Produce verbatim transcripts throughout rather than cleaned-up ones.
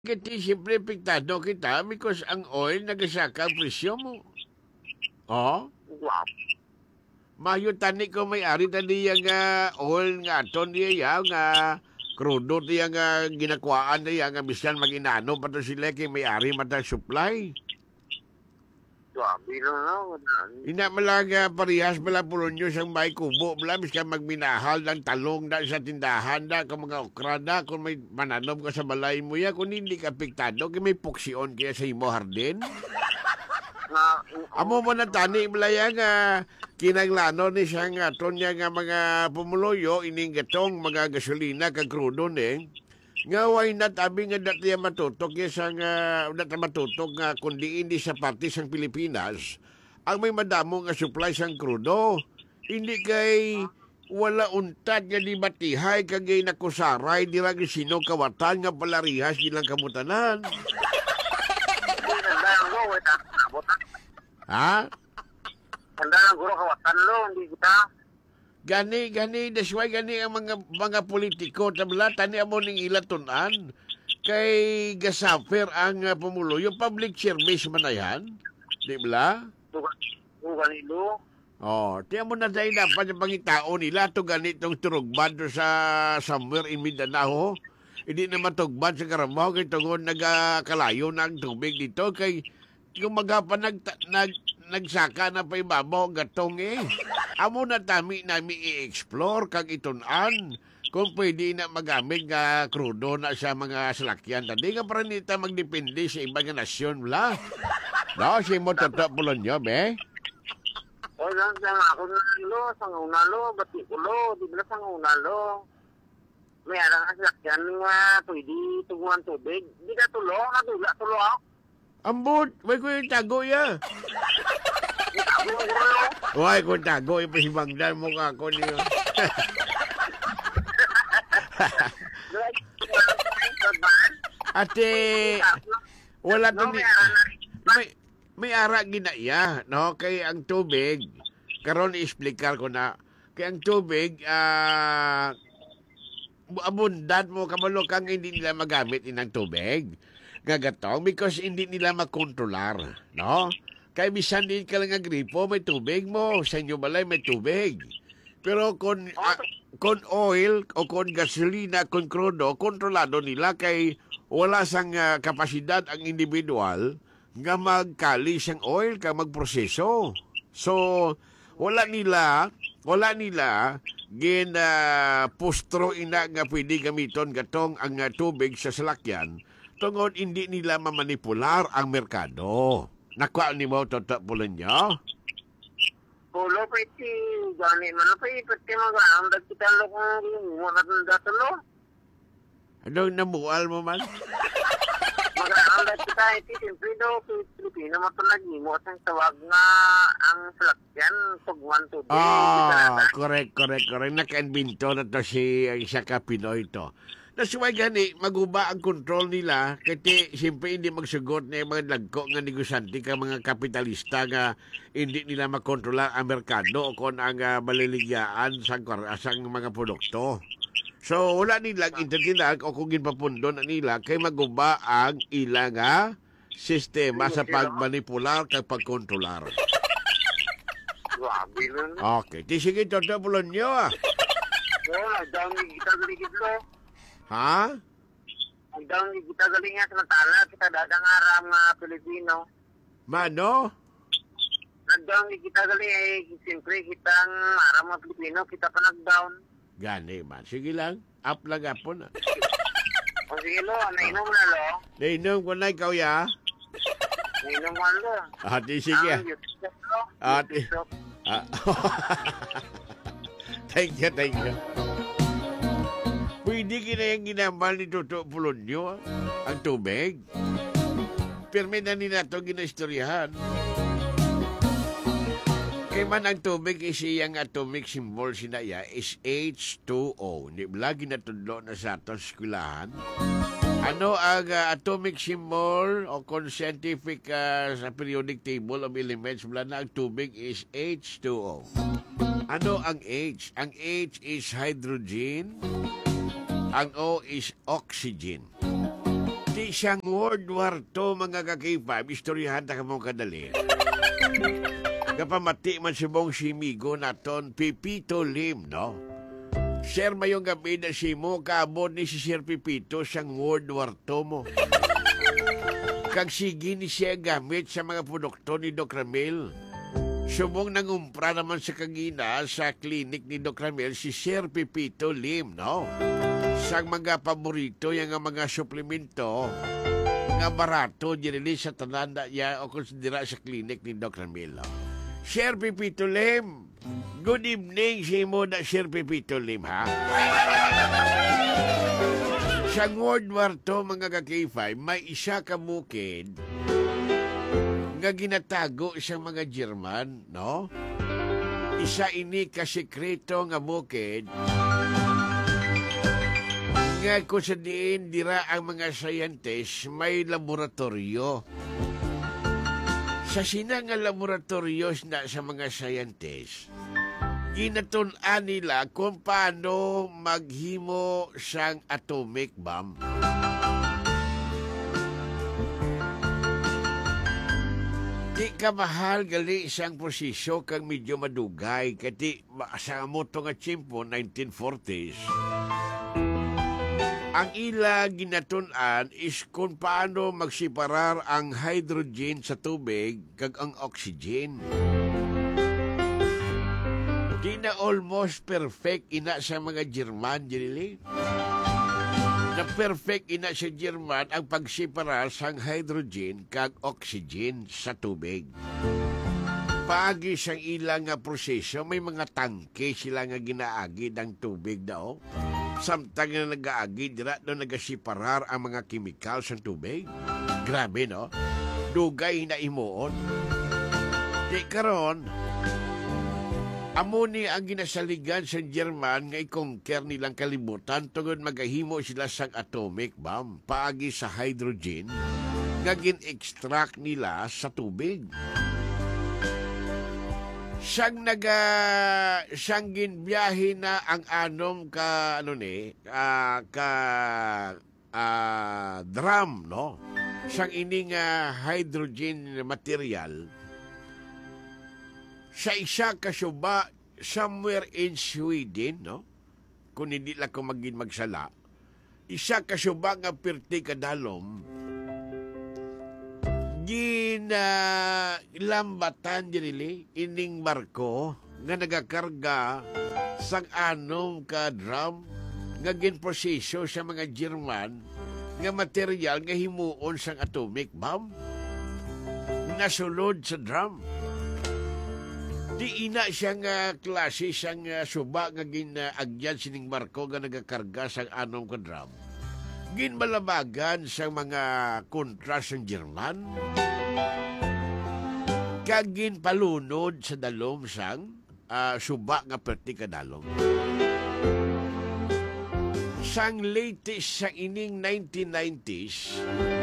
Kiti siyempre apektado kita because ang oil nagasaka ang presyo mo. Oh, Wow. mayo tani ko may ari tadi yang uh, oil nga aton niya nga krudo niya nga ginakuaan niya nga bisan maginano pa to sila kay may ari mata supply. Grabe lang na. Ina malaga parehas bala pulonyo sang may kubo bala bisan magminahal ng talong da sa tindahan da kung mga okra da kung may mananom ka sa balay mo ya kung hindi ka apektado kay may puksyon kaya sa imo hardin. Na, Amo mo na tani malaya nga kinaglano ni siya nga ton niya nga mga pumuloyo ining gatong mga gasolina kag crudo ni. Nga why not abi nga dati matutok ya sa nga dati matutok nga kundi hindi sa parte sang Pilipinas ang may madamo nga supply sang crudo. Hindi kay wala untad nga di batihay kagay nakusaray di ra sino kawatan nga palarihas gilang kamutanan. hindi na lang mo. Wait, abot na. Ha? Handa lang guro kawatan lo. Hindi kita. Gani, gani, that's why gani ang mga mga politiko tabla tani amo ning ilatunan kay gasafer ang uh, pumulo yung public service man na yan, di ba? Tugan ilo. Oh, tiyan mo na dahil dapat yung pangitao nila to ganitong turugban do sa somewhere in Mindanao. Hindi na matugban sa Carabao kay tungon nagakalayo na ang tubig dito kay yung magapa nag, nag nagsaka na pa ibabaw gatong eh. Amo na tami nami i-explore kag itunan kung pwede na magamit nga krudo na sa mga salakyan. Tadi nga para nita magdepende sa ibang nga nasyon la. No, si mo toto pulon nyo, be? O lang lang ako na lo. Sang una lo. Bati ko lo. Di ba sang una lo. May arang aslakyan nga pwede tuguan tubig. Di ka tulo. Natula tulo ako. Ambot, may ko yung tago ya. Ako mo guro lo. Uy, kung tago, ipasibangdan mo ka ako niyo. Ate, wala to ni... May, may ara ginaya, no? Kay ang tubig, karon i-explicar ko na, kay ang tubig, ah... abundan mo, kamalo kang hindi nila magamit inang tubig. Gagatong, because hindi nila makontrolar, no? Kaya bisan din ka lang agripo, may tubig mo. Sa inyo balay, may tubig. Pero kung, uh, kung oil o kung gasolina, kung crudo, kontrolado nila kay wala sang uh, kapasidad ang individual nga magkali sang oil ka magproseso. So, wala nila, wala nila gin uh, pustro ina nga pwede gamiton gatong ang uh, tubig sa salakyan tungod hindi nila mamanipular ang merkado. Nakuha ni mo toto pulon nyo? Pulo pa iti. Gani man pa iti. Pati mag-aamdag kita lo kung muna ng dato lo. Ano namual mo man? Mag-aamdag kita iti. Siyempre do. Pilipino mo ito nag-imo. At ang tawag nga ang salakyan. Tugwan tubig. Ah, correct, correct, correct. Naka-invento na to si ang isa ka Pinoy to. That's why gani, maguba ang control nila kasi siyempre hindi magsugot na mga lagko nga negosyante ka mga kapitalista nga hindi nila makontrola ang merkado o kung ang uh, maliligyaan sa sang mga produkto. So, wala nilang intertinag o kung ginpapundo na nila kay maguba ang ilang uh, sistema sa pagmanipular kag pagkontrolar. Grabe lang. Okay, di sige, toto pulon nyo ah. Oo, nagdami kita galigid lo. Ha? Nagdami kita galing nga sa tala. Kita dadang aram nga Pilipino. Mano? Nagdami kita galing eh. Siyempre kitang aram nga Pilipino. Kita pa nag-down. Gani man. Sige lang. Up lang apon. Ah. O sige lo, nainom na lo. Nainom ko na ikaw ya. Nainom mo lo. Ate, sige. Ang YouTube lo. Ate. YouTube. Ah. Thank you, thank you. Pwede kina yung ginamal ni Toto Pulonyo, ang tubig. Pirme na nila ito ginaistoryahan. Kaya man ang tubig is iyang atomic symbol sinaya is H two O. Hindi lagi natudlo na sa ato skulahan. Ano ang uh, atomic symbol o kung scientific uh, sa periodic table of elements mula na ang tubig is H two O. Ano ang H? Ang H is hydrogen. Ang O is oxygen. Di Di siyang World War Two, mga kakipam, istoryahan ta ka mong kadali. Kapamati man si Bong Simigo naton, Pipito Lim, no? Sir, mayong gabi na si mo, kaabot ni si Sir Pipito siyang World War Two mo. Kag sige ni siya gamit sa mga produkto ni Doc Ramil. Subong nangumpra naman sa kagina sa klinik ni Doc Ramil si Sir Pipito Lim, no? Sa mga paborito yung mga suplemento nga barato dinili sa tananda niya o konsidera sa klinik ni Doc Ramil, no? Sir Pipito Lim, good evening si mo na Sir Pipito Lim, ha? Sa World War Two, mga kakifay, may isa ka bukid nga ginatago sa mga German, no? Isa ini ka sekreto nga bukid nga kung sa diin dira ang mga scientists may laboratorio. Sa sinang nga laboratoryos na sa mga scientists, ginatun-an nila kung paano maghimo sang atomic bomb. Di ka mahal gali isang proseso kang medyo madugay kati sa moto nga tsimpo nineteen forties. Ang ila ginatun-an is kung paano magsiparar ang hydrogen sa tubig kag ang oxygen. Di na almost perfect ina sa mga German, Jirili. Na perfect ina sa German ang pagsiparar sang hydrogen kag oxygen sa tubig. Paagi sang ilang nga proseso, may mga tangke sila nga ginaagi ng tubig daw. Samtang na nag-aagi, dira no nagasiparar ang mga chemical sa tubig. Grabe, no? Dugay na imuon. Di karon, amo ni ang ginasaligan sa German nga i-conquer nilang kalibutan tungod magahimo sila sang atomic bomb paagi sa hydrogen nga gin-extract nila sa tubig. Siyang naga siyang ginbiyahe na ang anom ka ano ni uh, ka uh, drum, no? Siyang ining uh, hydrogen material sa isa ka suba somewhere in Sweden, no? Kung hindi lang ko maging magsala, isa ka suba nga pirti kadalom ginalambatan uh, dinili ining barko nga nagakarga sang anom ka drum nga ginproseso sa mga German nga material nga himuon sang atomic bomb nasulod sa drum. Di ina siya nga klase siyang uh, suba nga ginaagyan sining barko nga nagakarga sang anom ka drum. Ginmalabagan sa mga kontras ng German kagin palunod sa dalom sang uh, suba nga perti kadalom. Sang latest sa ining nineteen nineties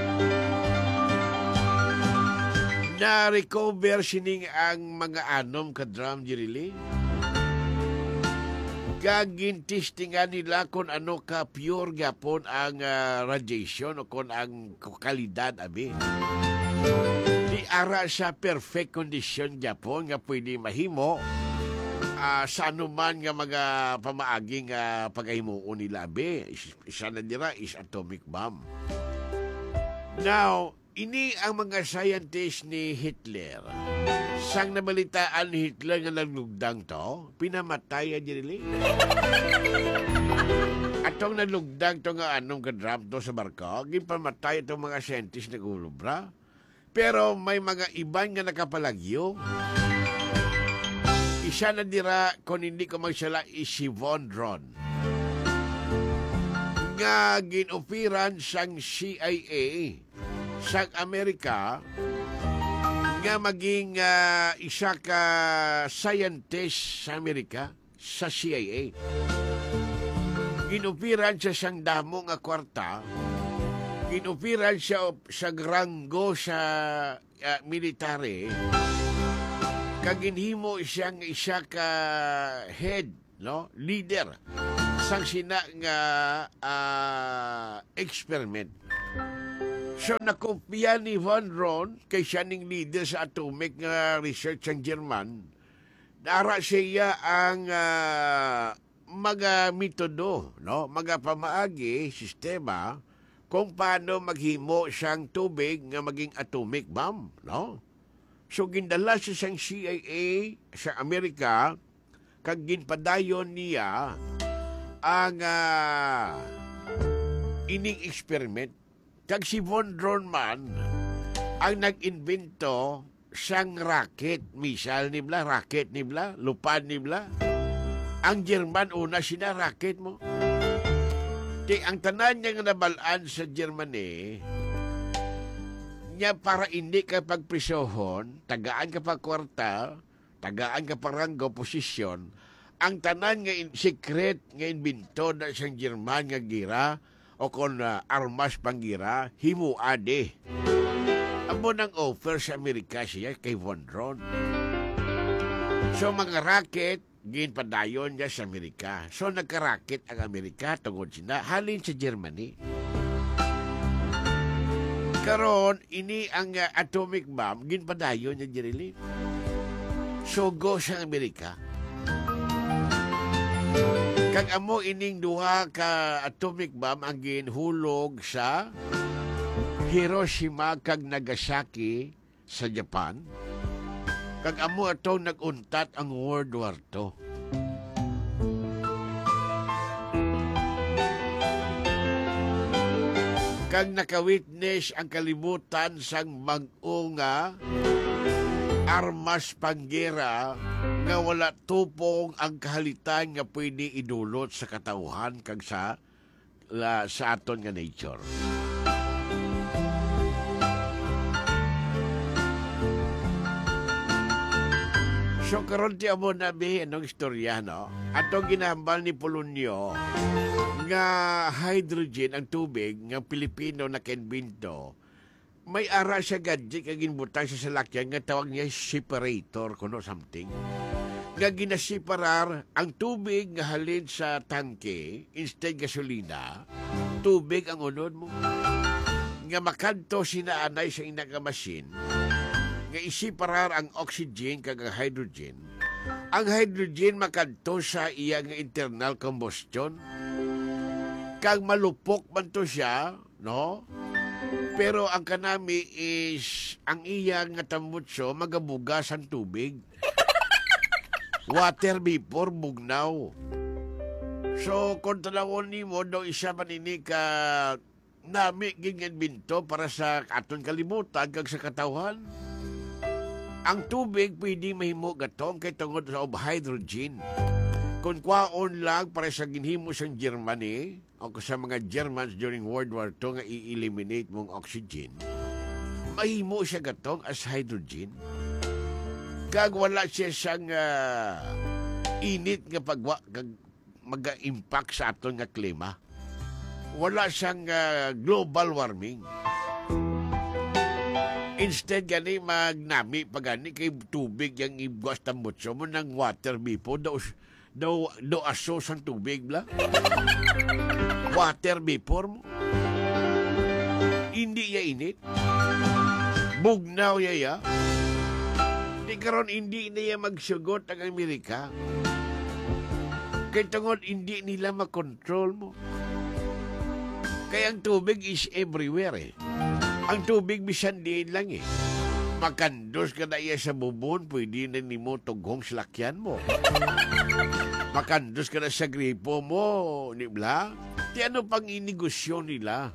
na-recover sining ang mga anom ka drum jirili. Gagin testingan nila kung ano ka pure gapon ang uh, radiation o kung ang kalidad abi. Di ara sa perfect condition gapon nga pwede mahimo uh, sa anuman nga mga pamaaging uh, paghimuon nila abi. Isa na dira is atomic bomb. Now, ini ang mga scientist ni Hitler. Sang nabalitaan ni Hitler nga naglugdang to, pinamatay niya nila. Atong naglugdang to nga anong kadram to sa barko, gipamatay itong mga scientist na gulubra. Pero may mga iban nga nakapalagyo. Isa na dira, kung hindi ko magsala, is si Von Braun. Nga ginopiran sang C I A sa Amerika nga maging uh, isa ka scientist sa Amerika sa C I A. Ginupiran siya sang damo nga kwarta. Ginupiran siya sa ranggo sa uh, military. Kaginhimo siyang isa ka head, no, leader sang sina nga uh, experiment. So nakopya ni Von Braun kay siya ning leader sa atomic nga research ang German. Dara siya ang uh, mga metodo, no? Mga pamaagi, sistema kung paano maghimo siyang tubig nga maging atomic bomb, no? So gindala siya siyang C I A sa Amerika kag ginpadayon niya ang uh, ining experiment. Kag si Von Braun man ang nag-invento siyang rocket, missile nibla, rocket nibla, lupan nibla. Ang German una sina rocket mo. Di ang tanan niya nga nabalaan sa Germany, niya para hindi ka pagprisohon, tagaan ka pa kwarta, tagaan ka pa ranggo, posisyon, ang tanan nga in, secret nga invento na siyang German nga gira, o kung uh, armas panggira, himu ade. Amo nang offer sa Amerika siya kay Von Braun. So mga racket, ginpadayon niya sa Amerika. So nagka-racket ang Amerika tungod sina halin sa Germany. Karon ini ang uh, atomic bomb ginpadayon niya dirili. So go sa Amerika. Kag amo ining duha ka atomic bomb ang ginhulog sa Hiroshima kag Nagasaki sa Japan. Kag amo ato naguntat ang World War Two. Kag nakawitness ang kalibutan sang bag-o nga armas panggera nga wala tupong ang kahalitan nga pwede idulot sa katauhan kag sa la, sa aton nga nature. So karon ti amo nabi anong istorya, no? Atong ginahambal ni Polonio nga hydrogen ang tubig nga Pilipino na kinbinto. May ara siya gadget kag ginbutang sa salakyan nga tawag niya separator kuno something. Nga ginasiparar ang tubig nga halin sa tangke instead gasolina, tubig ang unod mo. Nga makadto sinaanay sa ina nga machine. Nga isiparar ang oxygen kag ang hydrogen. Ang hydrogen makadto sa iya nga internal combustion. Kag malupok man to siya, no? Pero ang kanami is ang iya nga tambutso magabugas ang tubig. Water vapor bugnaw. So kung talawon nimo daw isa man ini ka nami gingan binto para sa aton kalibutan kag sa katawhan. Ang tubig pwede mahimo gatong kay tungod sa hydrogen. Kung kwaon lang para sa ginhimo sang Germany o sa mga Germans during World War Two nga i-eliminate mong oxygen, mahimo siya gatong as hydrogen. Kag wala siya sang uh, init nga pagwa kag mag-impact sa aton nga klima. Wala siyang uh, global warming. Instead gani magnami pagani kay tubig yang ibwas tambutso mo ng water vapor daw daw do aso sang tubig bla. Water vapor mo. Hindi ya init. Bugnaw ya ya. Di karon hindi niya magsugot ang Amerika. Kay tungod hindi nila makontrol mo. Kaya ang tubig is everywhere eh. Ang tubig bisan din lang eh. Makandos ka na iya sa bubon, pwede na ni mo tughong salakyan mo. Makandos ka na sa gripo mo, ni bla? Di ano pang inegosyo nila?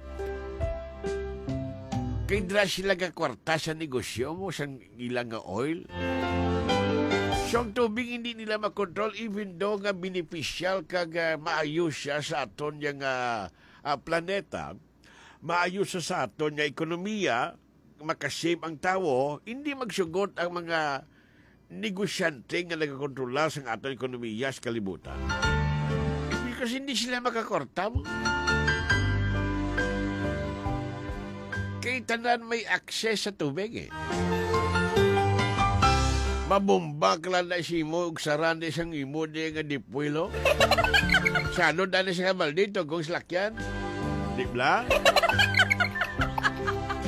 Kaya dra sila ka kwarta sa negosyo mo, sa ilang nga oil. So ang tubig hindi nila makontrol, even though nga beneficial kag uh, maayos siya sa aton yung uh, uh, planeta, maayos sa aton nga ekonomiya, makasave ang tao, hindi magsugot ang mga negosyante nga nagakontrola sa aton ekonomiya sa kalibutan. Because hindi sila makakorta mo. Kay tanan may access sa tubig eh. Mabomba ka lang na si mo, ugsaran na isang imo di nga dipuelo. Sano na na siya maldito kung salakyan. Di ba?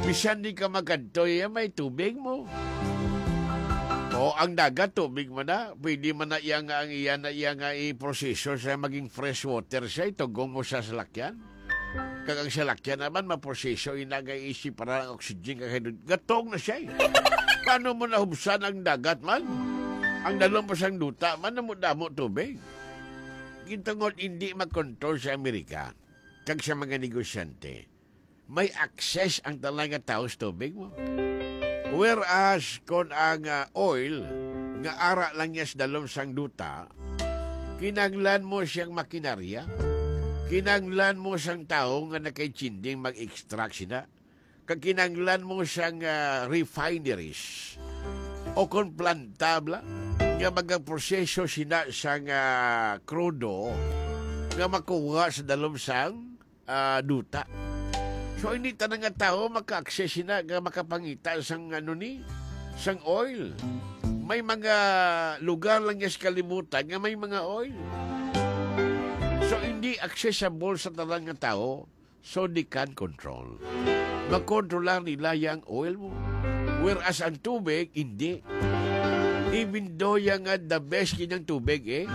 Bisan di ka magkantoy, eh, may tubig mo. O ang dagat, tubig mo na. Pwede man na iya nga ang iya na iya nga i-proseso sa maging fresh water siya. Itugong mo sa salakyan. Kag ang salakyan naman, maproseso, inagay isi para ang oxygen. Gatong na siya. Paano mo nahubsan ang dagat man? Ang dalong pasang duta man, namudamo tubig. Gintungod hindi mag-control sa Amerika. Kag sa mga negosyante, may access ang talaga tao sa tubig mo. Whereas, kung ang uh, oil, nga ara lang niya sa dalom sang duta, kinanglan mo siyang makinarya, kinanglan mo siyang tao nga nakaichinding mag-extract sina, kag kinanglan mo siyang uh, refineries, o kung plantabla, nga magaproseso sina sang uh, krudo, nga makuha sa dalom sang uh, duta. So, hindi tanang nga tao maka-access na nga makapangita sang ano ni, sang oil. May mga lugar lang niya sa kalimutan nga may mga oil. So, hindi accessible sa tanang nga tao, so they can control. Makontrolar nila yung oil mo. Whereas ang tubig, hindi. Even though yung uh, the best kinang tubig, eh,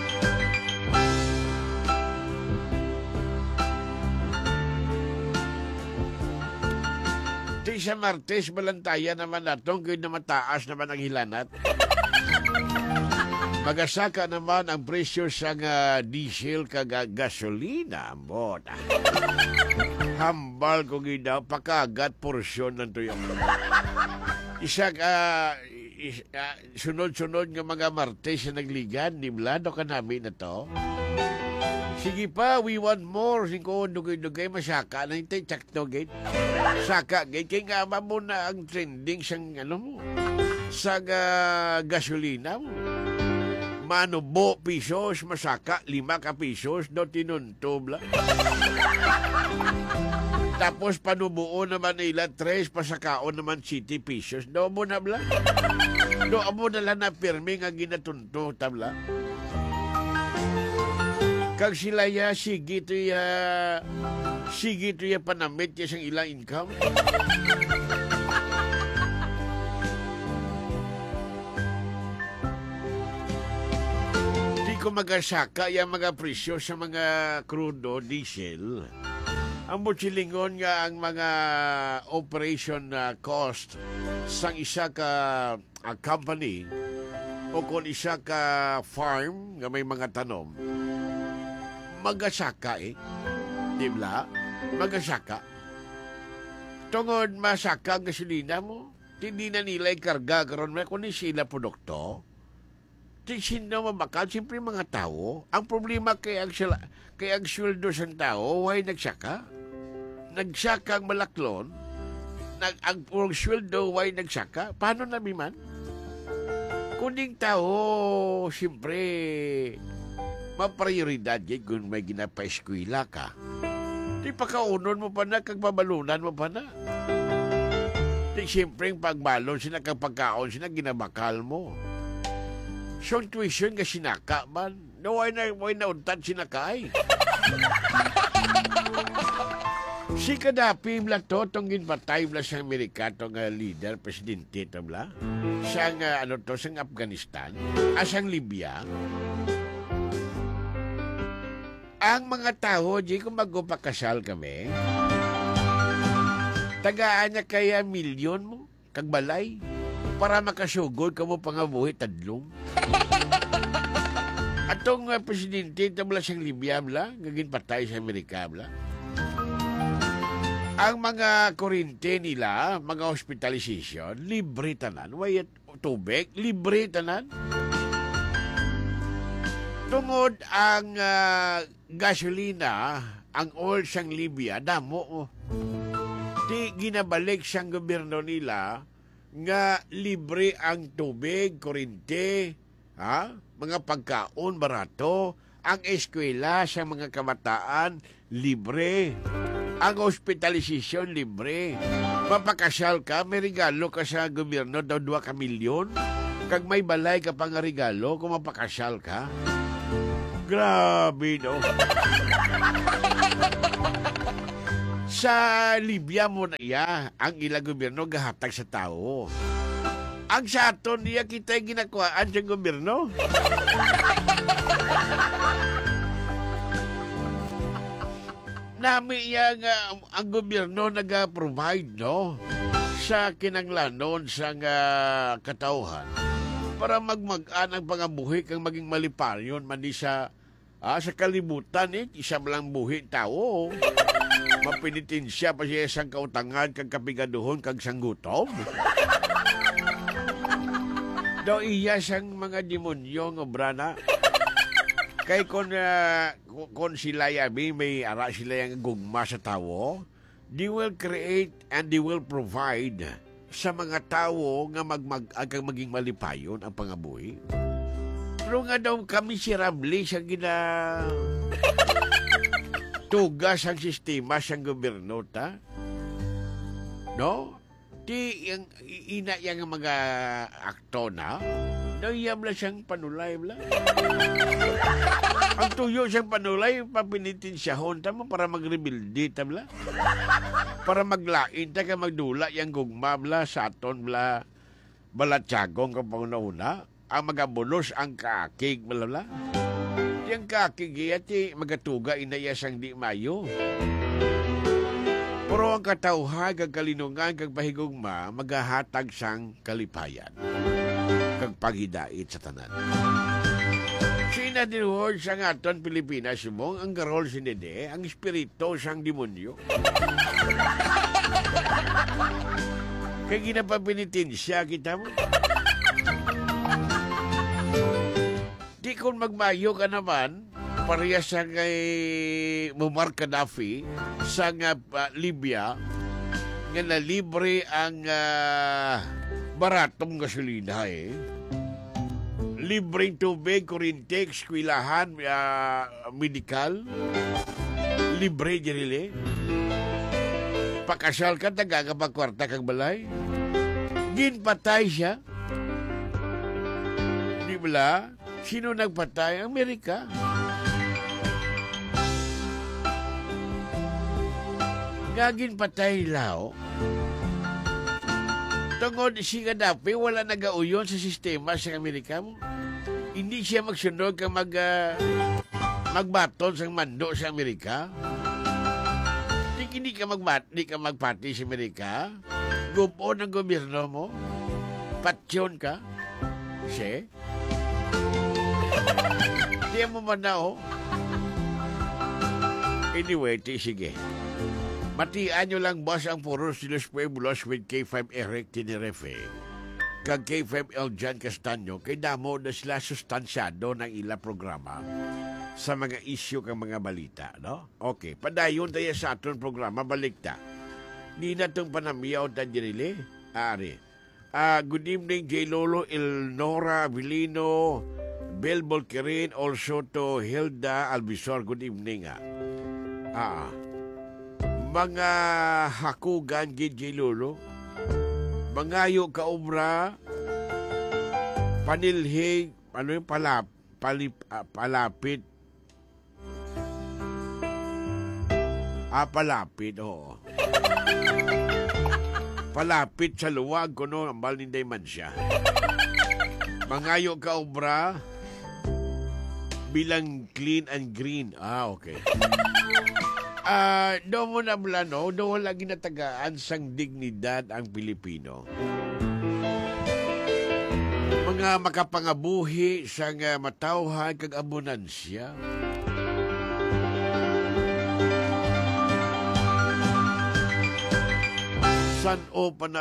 sa Martes, balantaya naman natong kung na mataas naman ang hilanat. Magasaka naman ang presyo sa uh, diesel kag gasolina. Bot. Hambal ko gina, pakagat porsyon ng tuyong. Isa ka, uh, is, uh, sunod-sunod nga mga Martes na nagligan, nimlado ka namin na to. Sige pa, we want more. Singko, dugay-dugay, masaka na hintay, tsakto, gate. Saka, gate. Kaya nga ba mo na ang trending sang, ano mo, sa uh, gasolina mo. Mano, bo pisos, masaka, lima ka pisos, do tinuntob lang. Tapos, panubuo naman nila, tres, pasakaon naman, city pesos. Do mo na bla. Do mo na lang na pirmi nga ginatunto, tabla. Kag sila ya, sige to ya, sige to ya panamit ya sang ilang income. Di ko magasaka ya mga presyo sa mga crudo, diesel. Ang butsilingon nga ang mga operation uh, cost sang isa ka uh, company o kung isa ka farm nga may mga tanom. Magasaka eh. Di ba? Magasaka. Tungod masaka ang gasolina mo, hindi na nila ikarga karon mo kung sila produkto. Di sino mabakal, siyempre mga tao. Ang problema kay ang, sila, kay ang sweldo sa tao, why nagsaka? Nagsaka ang malaklon, nag, ang purong sweldo, why nagsaka? Paano namin man? Kuning tao, siyempre, maprioridad yan kung may ginapa-eskwila ka. Di pakaunon mo pa na, kag pabalunan mo pa na. Di siyempre yung pagbalon, sina kag pagkaon, sina ginabakal mo. So, tuition ka sinaka man. No, why na, why na untad sinakay? Si Gaddafi mla to, tong ginpatay mla sa Amerika, tong uh, leader, presidente to mla. Siyang, uh, ano to, siyang Afghanistan, asang Libya. Ang mga tao, di kung magupakasal kami, tagaan niya kaya milyon mo, kagbalay, para makasugod ka mo pangabuhi tadlong. Atong uh, presidente, tabla siyang Libya, bla, gagin patay sa Amerika, bla. Ang mga kurente nila, mga hospitalization, libre tanan. Wayat tubig, libre tanan. Tungod ang uh, gasolina, ang oil siyang Libya, damo mo. Di ginabalik siyang gobyerno nila nga libre ang tubig, kurente, ha? Mga pagkaon, barato, ang eskwela sa mga kabataan, libre. Ang hospitalization, libre. Mapakasal ka, may regalo ka sa gobyerno, daw dua ka milyon. Kag may balay ka pang regalo kung mapakasal ka. Grabe, no? Sa Libya mo na iya, ang ilang gobyerno gahatag sa tao. Ang sa aton niya kita ginakuhaan sa gobyerno. Nami iya nga ang gobyerno naga-provide no sa kinanglanon sa nga katauhan para magmag-an ang pangabuhi kang maging maliparyon man di sa ah, sa kalibutan eh isa lang buhi tao. Mapinitin siya pa siya isang kautangan kag kapigaduhon kag sanggutom. Do iya sang mga demonyo nga brana. Kay kon uh, kon sila yabi may ara sila yang gugma sa tawo, they will create and they will provide sa mga tawo nga magmag agang maging malipayon ang pangabuhi. Pero nga daw kami miserable sa gina tugas ang sistema sa gobyerno ta. No? Di yung ina yang mga akto na, no iyam lang siyang panulay bla. Ang tuyo siyang panulay, papinitin siya honta mo para mag-rebuildi tabla. Para maglain ta ka magdula yang gugma bla sa aton bla balatsagong kapag nauna, ang magabulos ang kakig bla bla. Yang kakig iyati magatuga inaya sang di mayo. Pero ang katawhag, ang kalinungan, kag pahigugma, magahatag sang kalipayan. Kag paghidait sa tanan. Sina dinhod sa aton Pilipinas mong ang garol sinede, ang espiritu sang demonyo. Kaya ginapapinitin siya kita mo. Di kung magmayo ka naman, pareha sa kay Muammar Gaddafi sa nga uh, Libya nga na libre ang uh, baratong gasolina eh. Libreng tubig, kuryente, eskwelahan, uh, medikal. Libre dinili. Pakasal ka, tagagapagkwarta kang balay. Ginpatay siya. Di ba? Sino nagpatay? Amerika. Gagin patay lao. Tungod si Gaddafi, wala nagauyon sa sistema sa Amerika mo. Hindi siya magsunod ka mag, uh, magbaton sa mando sa Amerika. Di, hindi ka magbat, di ka magpati sa Amerika. Gupon ang gobyerno mo. Patsyon ka. Si? Di mo man na, oh. Anyway, ti, sige. Matian nyo lang boss ang Puros de los Pueblos with K five Eric Tinerefe. Kag K five Eljan Castaño kay damo na sila sustansyado ng ila programa sa mga isyu kang mga balita, no? Okay, padayon tayo sa aton programa, balik ta. Ni na itong panamiyaw ta dinili. Ari. Uh, good evening, J. Lolo, Elnora Avilino, Bel Bolquerin, also to Hilda Albisor. Good evening, ah. Ah, mga hakugan gid Lolo, mangayo ka obra, panilhig, ano yung palap, palip, uh, palapit, ah, palapit, oo. Palapit sa luwag ko no, ang balinday man siya. Mangayo ka obra, bilang clean and green. Ah, okay. Ah, uh, do mo na blano, do wala ginatagaan sang dignidad ang Pilipino. Mga makapangabuhi sang uh, matawhan kag abonansya. San o pana